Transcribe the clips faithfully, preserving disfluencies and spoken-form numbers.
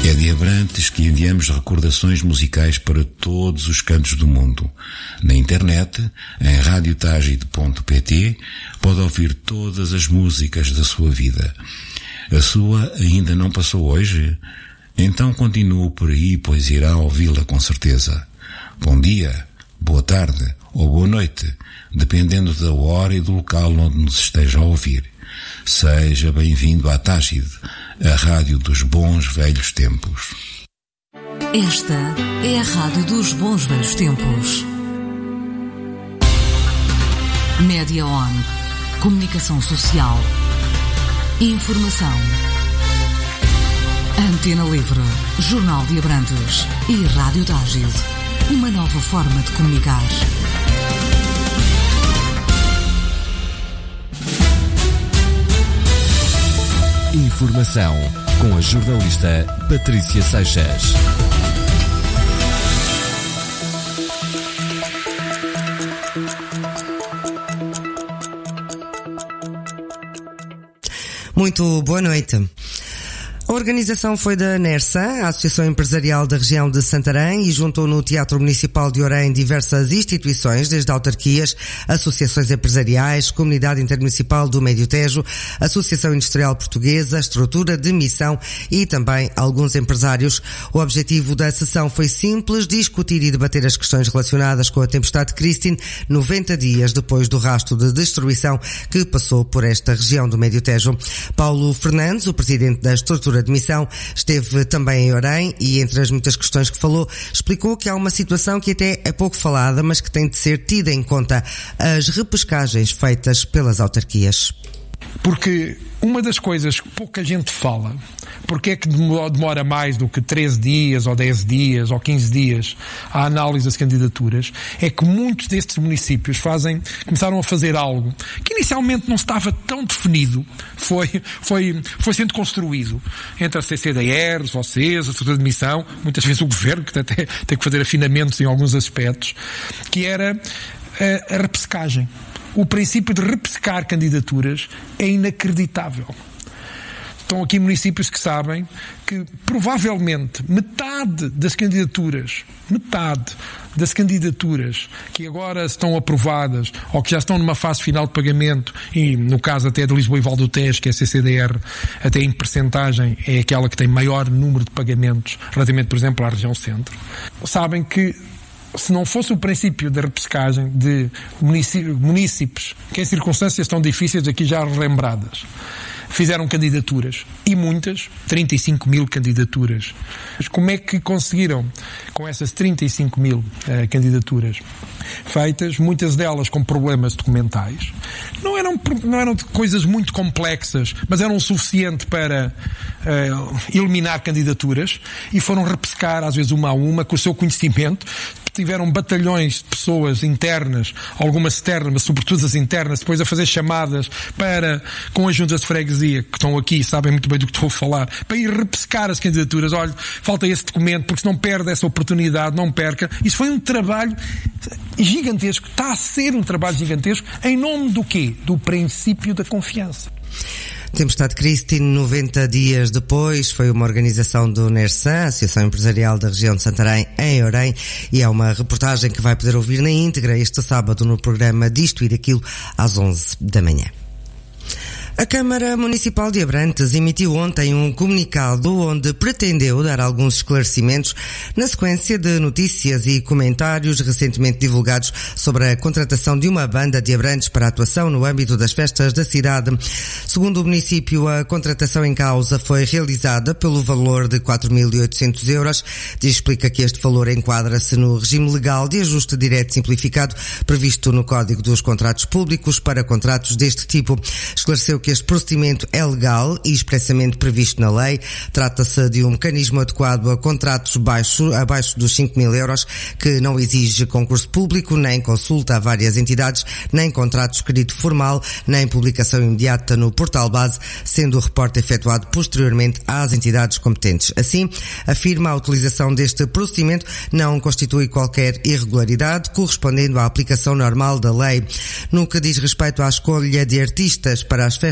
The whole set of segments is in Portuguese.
É de Abrantes que enviamos recordações musicais para todos os cantos do mundo. Na internet, em rádio tagide ponto pt, pode ouvir todas as músicas da sua vida. A sua ainda não passou hoje? Então continue por aí, pois irá ouvi-la com certeza. Bom dia, boa tarde ou boa noite, dependendo da hora e do local onde nos esteja a ouvir. Seja bem-vindo à Tagide, a rádio dos bons velhos tempos. Esta é a rádio dos bons velhos tempos. Média On, comunicação social, informação. Antena Livre, Jornal de Abrantes e Rádio Tagide, uma nova forma de comunicar. Informação com a jornalista Patrícia Seixas. Muito boa noite. A organização foi da NERSA, a Associação Empresarial da Região de Santarém, e juntou no Teatro Municipal de Orém diversas instituições, desde autarquias, associações empresariais, Comunidade Intermunicipal do Médio Tejo, Associação Industrial Portuguesa, Estrutura de Missão e também alguns empresários. O objetivo da sessão foi simples: discutir e debater as questões relacionadas com a tempestade Christine, noventa dias depois do rastro de destruição que passou por esta região do Médio Tejo. Paulo Fernandes, o presidente da Estrutura de Missão, esteve também em Orém e, entre as muitas questões que falou, explicou que há uma situação que até é pouco falada, mas que tem de ser tida em conta: as repescagens feitas pelas autarquias. Porque uma das coisas que pouca gente fala, porque é que demora mais do que treze dias, ou dez dias, ou quinze dias a análise das candidaturas, é que muitos destes municípios fazem, começaram a fazer algo que inicialmente não estava tão definido, foi, foi, foi sendo construído entre a C C D R, vocês, a Estrutura de Missão, muitas vezes o Governo, que até tem que fazer afinamentos em alguns aspectos, que era a, a repescagem. O princípio de repescar candidaturas é inacreditável. Estão aqui municípios que sabem que provavelmente metade das candidaturas, metade das candidaturas que agora estão aprovadas ou que já estão numa fase final de pagamento, e no caso até de Lisboa e Val do Tejo, que é a C C D R, até em percentagem é aquela que tem maior número de pagamentos relativamente, por exemplo, à região centro, sabem que se não fosse o princípio da repescagem de munícipes que em circunstâncias tão difíceis aqui já relembradas fizeram candidaturas, e muitas, trinta e cinco mil candidaturas. Mas como é que conseguiram, com essas trinta e cinco mil uh, candidaturas feitas, muitas delas com problemas documentais, não eram, não eram coisas muito complexas, mas eram o suficiente para uh, eliminar candidaturas, e foram repescar, às vezes uma a uma, com o seu conhecimento. Tiveram batalhões de pessoas internas, algumas externas, mas sobretudo as internas, depois a fazer chamadas para, com as juntas de freguesia, que estão aqui, sabem muito bem do que estou a falar, para ir repescar as candidaturas. Olha, falta esse documento, porque se não perde essa oportunidade, não perca. Isso foi um trabalho gigantesco, está a ser um trabalho gigantesco, em nome do quê? Do princípio da confiança. Tempestade Christine, noventa dias depois, foi uma organização do NERSA, Associação Empresarial da Região de Santarém, em Orém, e é uma reportagem que vai poder ouvir na íntegra este sábado no programa Disto e Daquilo, às onze da manhã. A Câmara Municipal de Abrantes emitiu ontem um comunicado onde pretendeu dar alguns esclarecimentos na sequência de notícias e comentários recentemente divulgados sobre a contratação de uma banda de Abrantes para a atuação no âmbito das festas da cidade. Segundo o município, a contratação em causa foi realizada pelo valor de quatro mil e oitocentos euros. Diz, explica que este valor enquadra-se no regime legal de ajuste direto simplificado previsto no Código dos Contratos Públicos para contratos deste tipo. Esclareceu que este procedimento é legal e expressamente previsto na lei. Trata-se de um mecanismo adequado a contratos baixo, abaixo dos cinco mil euros, que não exige concurso público, nem consulta a várias entidades, nem contrato escrito formal, nem publicação imediata no portal base, sendo o reporte efetuado posteriormente às entidades competentes. Assim, afirma, a utilização deste procedimento não constitui qualquer irregularidade, correspondendo à aplicação normal da lei. No que diz respeito à escolha de artistas para as festas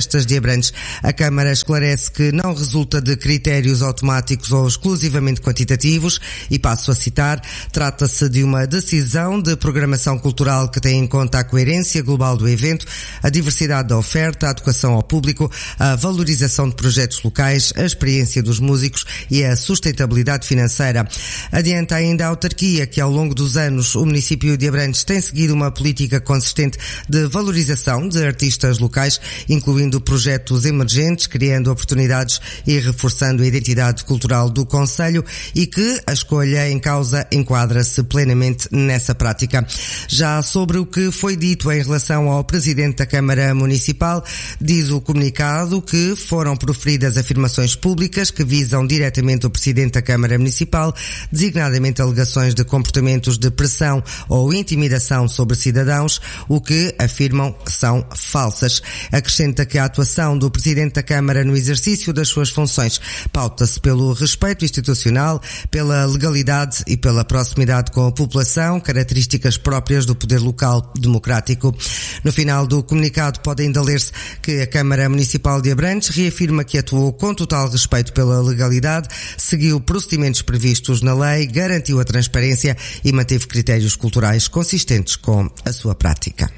Festas de Abrantes. A Câmara esclarece que não resulta de critérios automáticos ou exclusivamente quantitativos e passo a citar, trata-se de uma decisão de programação cultural que tem em conta a coerência global do evento, a diversidade da oferta, a adequação ao público, a valorização de projetos locais, a experiência dos músicos e a sustentabilidade financeira. Adianta ainda a autarquia que ao longo dos anos o município de Abrantes tem seguido uma política consistente de valorização de artistas locais, incluindo projetos emergentes, criando oportunidades e reforçando a identidade cultural do concelho, e que a escolha em causa enquadra-se plenamente nessa prática. Já sobre o que foi dito em relação ao presidente da Câmara Municipal, diz o comunicado que foram proferidas afirmações públicas que visam diretamente o presidente da Câmara Municipal, designadamente alegações de comportamentos de pressão ou intimidação sobre cidadãos, o que afirmam são falsas. Acrescenta que a atuação do presidente da Câmara no exercício das suas funções pauta-se pelo respeito institucional, pela legalidade e pela proximidade com a população, características próprias do poder local democrático. No final do comunicado pode ainda ler-se que a Câmara Municipal de Abrantes reafirma que atuou com total respeito pela legalidade, seguiu procedimentos previstos na lei, garantiu a transparência e manteve critérios culturais consistentes com a sua prática.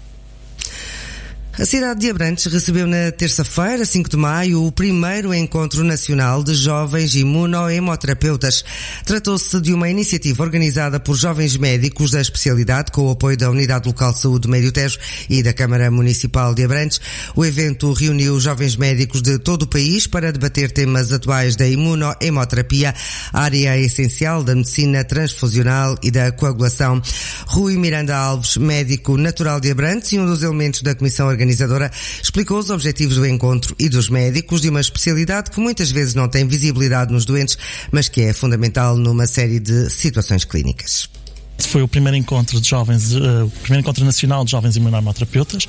A cidade de Abrantes recebeu na terça-feira, cinco de maio, o primeiro Encontro Nacional de Jovens Imunohemoterapeutas. Tratou-se de uma iniciativa organizada por jovens médicos da especialidade com o apoio da Unidade Local de Saúde Médio Tejo e da Câmara Municipal de Abrantes. O evento reuniu jovens médicos de todo o país para debater temas atuais da imunohemoterapia, área essencial da medicina transfusional e da coagulação. Rui Miranda Alves, médico natural de Abrantes e um dos elementos da comissão organizadora, organizadora, explicou os objetivos do encontro e dos médicos de uma especialidade que muitas vezes não tem visibilidade nos doentes, mas que é fundamental numa série de situações clínicas. Foi o primeiro encontro de jovens, uh, o primeiro encontro nacional de jovens imunohemoterapeutas.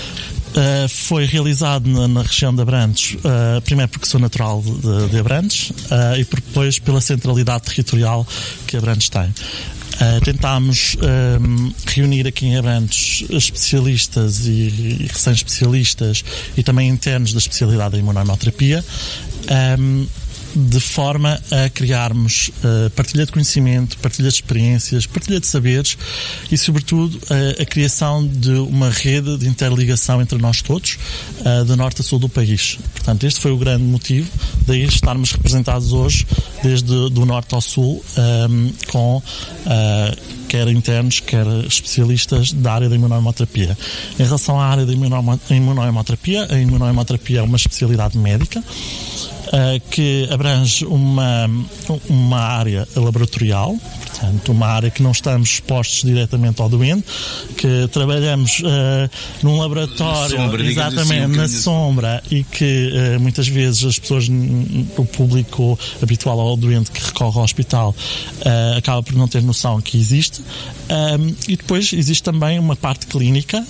Uh, foi realizado na, na região de Abrantes, uh, primeiro porque sou natural de, de Abrantes uh, e depois pela centralidade territorial que Abrantes tem. Uh, tentámos um, reunir aqui em Abrantes especialistas e, e recém-especialistas e também internos da especialidade da imunohemoterapia, um, de forma a criarmos uh, partilha de conhecimento, partilha de experiências, partilha de saberes e, sobretudo, uh, a criação de uma rede de interligação entre nós todos, uh, de norte a sul do país. Portanto, este foi o grande motivo daí estarmos representados hoje, desde do norte ao sul, um, com uh, quer internos, quer especialistas da área da imunohemoterapia. Em relação à área da imunohemoterapia, a imunohemoterapia é uma especialidade médica, Uh, que abrange uma, uma área laboratorial, portanto, uma área que não estamos expostos diretamente ao doente, que trabalhamos uh, num laboratório, na sombra, exatamente, assim, na sombra, e que uh, muitas vezes as pessoas, o público habitual ao doente que recorre ao hospital, uh, acaba por não ter noção que existe. Um, e depois existe também uma parte clínica.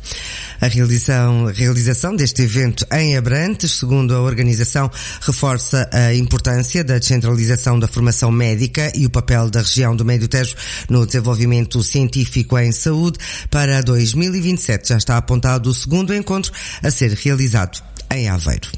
A realização, realização deste evento em Abrantes, segundo a organização, reforça a importância da descentralização da formação médica e o papel da região do Médio Tejo no desenvolvimento científico em saúde. Para dois mil e vinte e sete já está apontado o segundo encontro a ser realizado em Aveiro.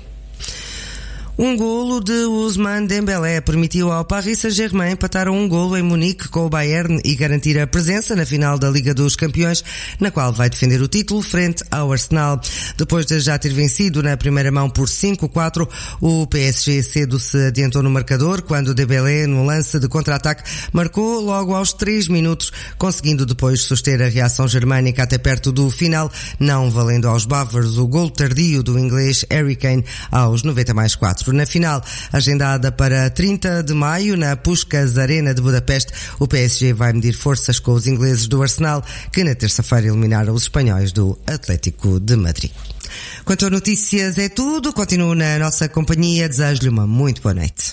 Um golo de Ousmane Dembélé permitiu ao Paris Saint-Germain empatar a um golo em Munique com o Bayern e garantir a presença na final da Liga dos Campeões, na qual vai defender o título frente ao Arsenal. Depois de já ter vencido na primeira mão por cinco a quatro, o P S G cedo se adiantou no marcador quando Dembélé, no lance de contra-ataque, marcou logo aos três minutos, conseguindo depois suster a reação germânica até perto do final, não valendo aos bávaros o golo tardio do inglês Harry Kane aos noventa mais quatro. Na final, agendada para trinta de maio, na Puskás Arena de Budapeste, o P S G vai medir forças com os ingleses do Arsenal, que na terça-feira eliminaram os espanhóis do Atlético de Madrid. Quanto a notícias é tudo, continuo na nossa companhia, desejo-lhe uma muito boa noite.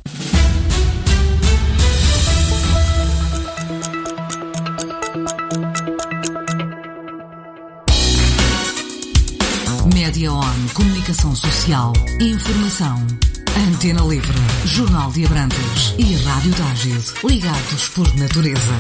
Média On, comunicação social, informação. Antena Livre, Jornal de Abrantes e Rádio Tágil, ligados por natureza.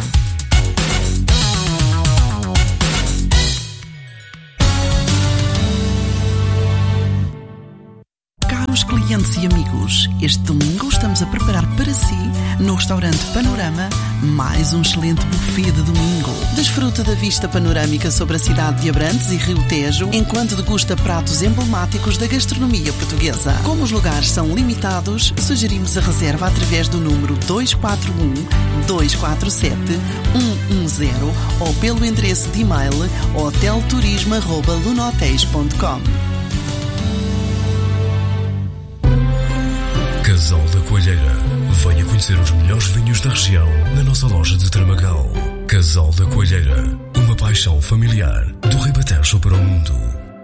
clientes e amigos, este domingo estamos a preparar para si, no restaurante Panorama, mais um excelente buffet de domingo. Desfruta da vista panorâmica sobre a cidade de Abrantes e Rio Tejo, enquanto degusta pratos emblemáticos da gastronomia portuguesa. Como os lugares são limitados, sugerimos a reserva através do número dois quatro um, dois quatro sete, um um zero ou pelo endereço de e-mail hotelturismo arroba lunotéis ponto com. Casal da Coalheira. Venha conhecer os melhores vinhos da região na nossa loja de Tramagal. Casal da Coalheira. Uma paixão familiar do Ribatejo para o mundo.